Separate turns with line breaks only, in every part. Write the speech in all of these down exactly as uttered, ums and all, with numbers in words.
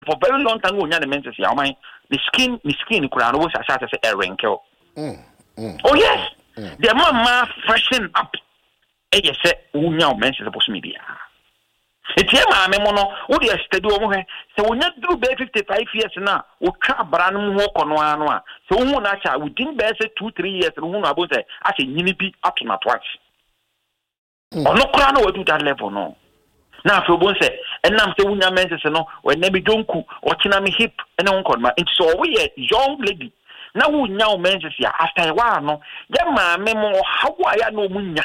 for very long time wonya the menses ya man the skin the skin kura no was as as a wrinkle.
Mm. Mm.
Oh yes.
Mm.
The mama freshen up. Eh yes wonya menses supposed to be. It's here ma me mono wo dey study wo ho se wonya dru be fifty-five years na wo twa bra no ho kono ano a se wo hu na cha within be say two three years no hu na abo say as nyini bi atona twice. Ono kura no we do that level no. Na afro bon say enam say wonya menses no we na bi donku o kina me hip ene won konma nti so we ye young lady na wonya o menses ya after a while no ye ma me mo hawa ya no munya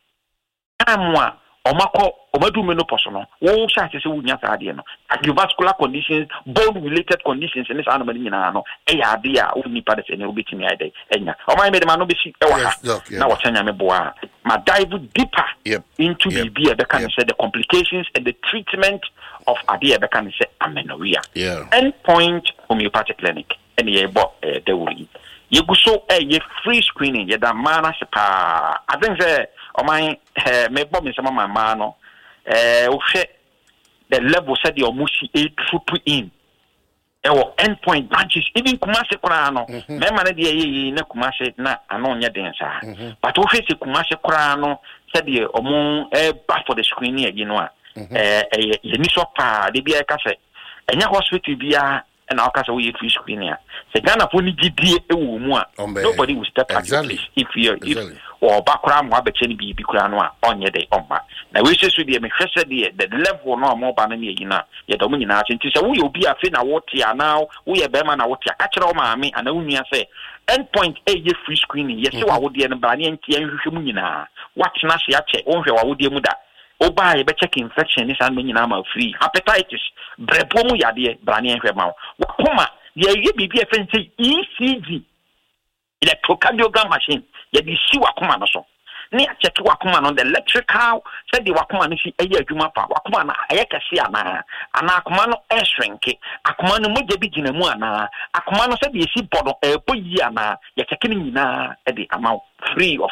amwa omako omadu menopause no wo sha se wunya saade no cardiovascular conditions bone related conditions in this animal nyina no e ya ade a wo nipa de se ne obetimi ade enya omai me de ma no be si e wa ha na wo tanya me boa ma dive deeper
yep.
into
yep.
the be can yep. say the complications and the treatment of ade be can say amenorrhea
yeah
endpoint homeopathic clinic and ye bo e de wuri ye guso e ye free screening ye da mana se pa I think say o my me bo me sama mama no eh o hwe the level said your mushi a triple in e wo endpoint branches even Kumasi kura no me ma na de ye na Kumasi na ano nya den sa but o hwe se Kumasi kura no said ye omo eh back for the screening again no eh eh ye ni so pa de bia ka se enya hospital bia and our case we free screening. Se Ghana for ni gidie e wo mu a nobody will step at your place if you if or background wa be cheni bi bi kura no a onye dey omba na we se so dey me hwese dey the level no mo ba na me yina ye do mu nyina nti se wo ye obi afi na wo tia now wo ye be ma na wo tia ka kire o ma me ana wo nua se endpoint e ye free screening ye se wa wo dey no ba ne ntia nhwehwe mu nyina wa tena se ya che wo hwe wa wo dey mu da oba ye be check infection ni san me nyina ma free hepatitis brebo mu yade brane enhwe ma wo koma ye ye bibi e fen say E C G electrocardiogram machine ye di si wa koma no so ne a check wa koma no the electrical say di wa koma no si eye adwuma pa wa koma na aye kase ana ana akoma no e shrinke akoma no moje bi gina mu ana akoma no say di si bodo e po yi ana ye check ni nyina e di amount free of